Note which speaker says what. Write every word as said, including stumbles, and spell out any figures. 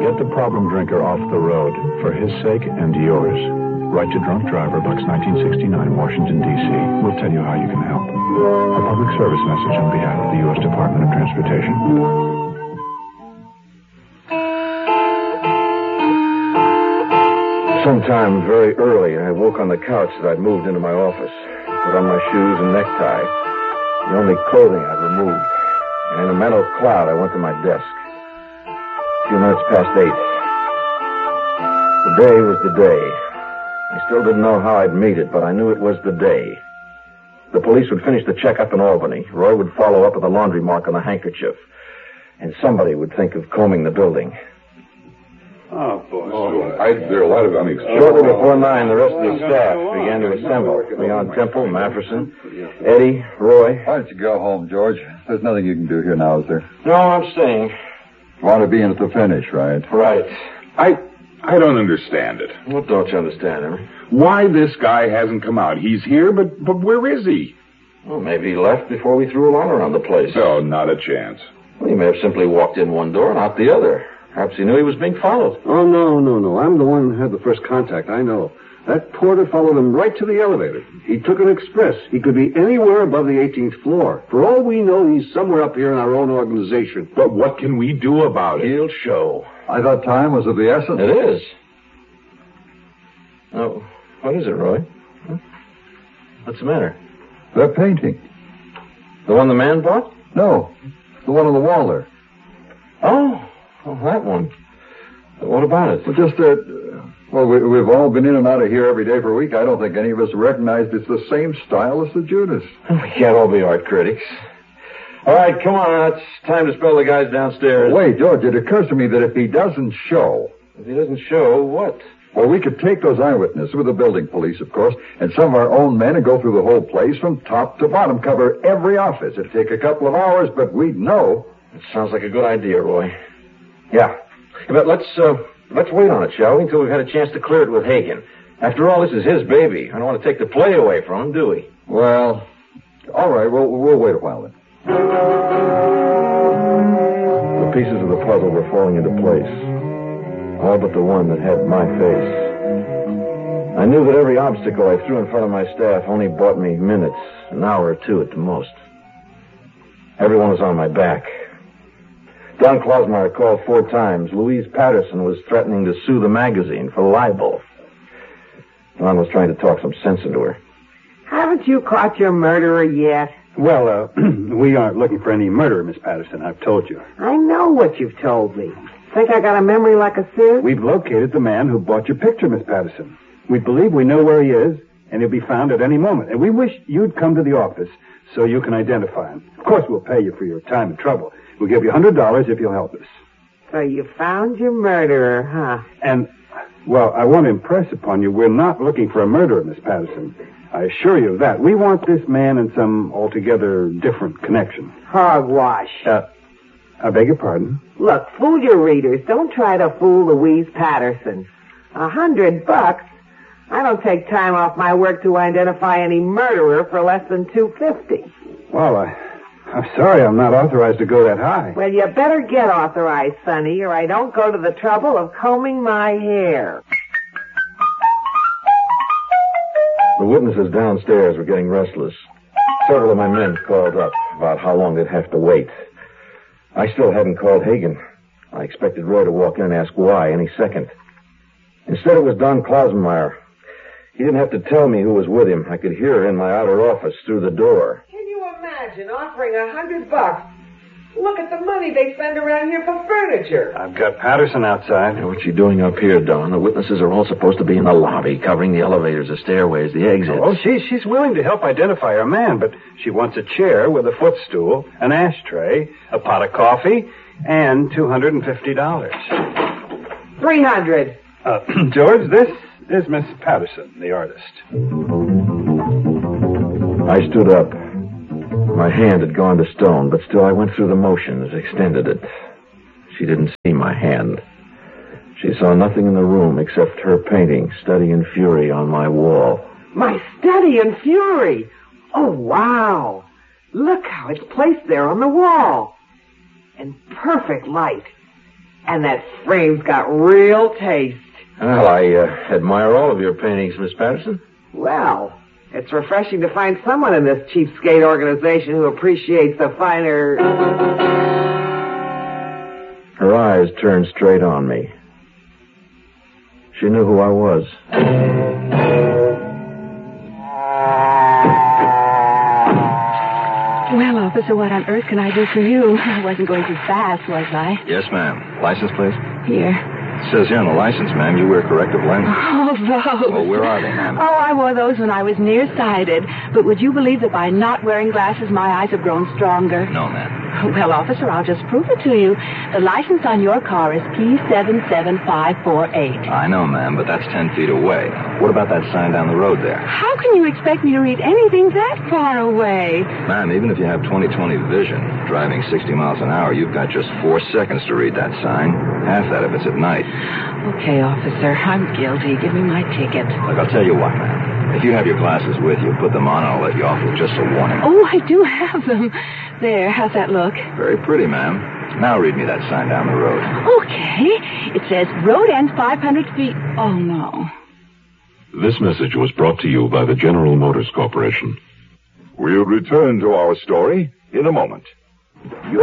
Speaker 1: Get the problem drinker off the road, for his sake and yours. Write to Drunk Driver, Bucks nineteen sixty-nine, Washington, D C We'll tell you how you can help. A public service message on behalf of the U S Department of Transportation.
Speaker 2: Sometime very early, I woke on the couch that I'd moved into my office. Put on my shoes and necktie, the only clothing I'd removed. And in a mental cloud, I went to my desk. A few minutes past eight. The day was the day. I still didn't know how I'd meet it, but I knew it was the day. The police would finish the checkup in Albany. Roy would follow up with a laundry mark on the handkerchief. And somebody would think of combing the building.
Speaker 3: Oh, boy.
Speaker 4: Oh, I, there are a lot of unexpected...
Speaker 2: Shortly before nine, the rest of the staff began to assemble. Leon Temple, Mafferson, Eddie, Roy.
Speaker 5: Why don't you go home, George? There's nothing you can do here now, is there?
Speaker 2: No, I'm staying.
Speaker 5: You want to be in at the finish, right?
Speaker 2: Right.
Speaker 4: I I don't understand it.
Speaker 2: What don't you understand, Henry?
Speaker 4: Why this guy hasn't come out? He's here, but, but where is he?
Speaker 2: Well, maybe he left before we threw a line around the place.
Speaker 4: Oh, not a chance.
Speaker 2: Well, he may have simply walked in one door and out the other. Perhaps he knew he was being followed.
Speaker 3: Oh, no, no, no. I'm the one who had the first contact. I know. That porter followed him right to the elevator. He took an express. He could be anywhere above the eighteenth floor. For all we know, he's somewhere up here in our own organization.
Speaker 4: But what can we do about it?
Speaker 2: He'll show.
Speaker 5: I thought time was of the essence.
Speaker 2: It is. Oh, what is it, Roy? Huh? What's the matter?
Speaker 5: That painting.
Speaker 2: The one the man bought?
Speaker 5: No, the one on the wall there.
Speaker 2: Oh, oh that one. What about it?
Speaker 5: Well, just that, uh, well, we, we've all been in and out of here every day for a week. I don't think any of us recognized it's the same style as the Judas.
Speaker 2: We can't all be art critics. All right, come on. It's time to spell the guys downstairs.
Speaker 5: Wait, George, it occurs to me that if he doesn't show...
Speaker 2: If he doesn't show, what?
Speaker 5: Well, we could take those eyewitnesses with the building police, of course, and some of our own men and go through the whole place from top to bottom, cover every office. It'd take a couple of hours, but we'd know.
Speaker 2: It sounds like a good idea, Roy. Yeah. But let's, uh, let's wait on it, shall we, until we've had a chance to clear it with Hagen. After all, this is his baby. I don't want to take the play away from him, do we?
Speaker 5: Well, all right, we'll, we'll wait a while then.
Speaker 2: The pieces of the puzzle were falling into place. All but the one that had my face. I knew that every obstacle I threw in front of my staff only bought me minutes, an hour or two at the most. Everyone was on my back. Don Klausmeyer called four times. Louise Patterson was threatening to sue the magazine for libel. Don was trying to talk some sense into her.
Speaker 6: Haven't you caught your murderer yet?
Speaker 3: Well, uh, we aren't looking for any murder, Miss Patterson. I've told you.
Speaker 6: I know what you've told me. Think I got a memory like a sieve?
Speaker 3: We've located the man who bought your picture, Miss Patterson. We believe we know where he is, and he'll be found at any moment. And we wish you'd come to the office so you can identify him. Of course, we'll pay you for your time and trouble. We'll give you one hundred dollars if you'll help us.
Speaker 6: So you found your murderer, huh?
Speaker 3: And, well, I want to impress upon you, we're not looking for a murderer, Miss Patterson. I assure you of that. We want this man in some altogether different connection.
Speaker 6: Hogwash.
Speaker 3: Uh, I beg your pardon?
Speaker 6: Look, fool your readers. Don't try to fool Louise Patterson. A hundred bucks? I don't take time off my work to identify any murderer for less than two fifty.
Speaker 3: Well, I, I'm sorry I'm not authorized to go that high.
Speaker 6: Well, you better get authorized, Sonny, or I don't go to the trouble of combing my hair.
Speaker 2: The witnesses downstairs were getting restless. Several of my men called up about how long they'd have to wait. I still hadn't called Hagen. I expected Roy to walk in and ask why any second. Instead, it was Don Klausmeyer. He didn't have to tell me who was with him. I could hear her in my outer office through the door.
Speaker 6: Can you imagine offering a hundred bucks? Look at the money they spend around here for furniture.
Speaker 3: I've got Patterson outside.
Speaker 2: Now, what's she doing up here, Don? The witnesses are all supposed to be in the lobby, covering the elevators, the stairways, the exits.
Speaker 3: Oh, she, she's willing to help identify her man, but she wants a chair with a footstool, an ashtray, a pot of coffee, and two hundred fifty dollars.
Speaker 6: Three hundred.
Speaker 3: Uh, George, this is Miss Patterson, the artist.
Speaker 2: I stood up. My hand had gone to stone, but still I went through the motions, extended it. She didn't see my hand. She saw nothing in the room except her painting, Study in Fury, on my wall.
Speaker 6: My Study in Fury? Oh, wow. Look how it's placed there on the wall. In perfect light. And that frame's got real taste.
Speaker 2: Well, I uh, admire all of your paintings, Miss Patterson.
Speaker 6: Well, it's refreshing to find someone in this cheapskate organization who appreciates the finer...
Speaker 2: Her eyes turned straight on me. She knew who I was.
Speaker 7: Well, officer, what on earth can I do for you? I wasn't going too fast, was I?
Speaker 8: Yes, ma'am. License, please?
Speaker 7: Here.
Speaker 8: It says here on the license, ma'am, you wear corrective lenses.
Speaker 7: Oh, those.
Speaker 8: Well, where are they, ma'am?
Speaker 7: Oh, I wore those when I was nearsighted. But would you believe that by not wearing glasses, my eyes have grown stronger?
Speaker 8: No, ma'am.
Speaker 7: Well, officer, I'll just prove it to you. The license on your car is P seven seven five four eight.
Speaker 8: I know, ma'am, but that's ten feet away. What about that sign down the road there?
Speaker 7: How can you expect me to read anything that far away?
Speaker 8: Ma'am, even if you have twenty twenty vision, driving sixty miles an hour, you've got just four seconds to read that sign. Half that if it's at night.
Speaker 7: Okay, officer, I'm guilty. Give me my ticket.
Speaker 8: Look, I'll tell you what, ma'am. If you have your glasses with you, put them on and I'll let you off with just a warning.
Speaker 7: Oh, I do have them. There, how's that look?
Speaker 8: Very pretty, ma'am. Now read me that sign down the road.
Speaker 7: Okay. It says, road ends five hundred feet. Oh, no.
Speaker 1: This message was brought to you by the General Motors Corporation.
Speaker 4: We'll return to our story in a moment.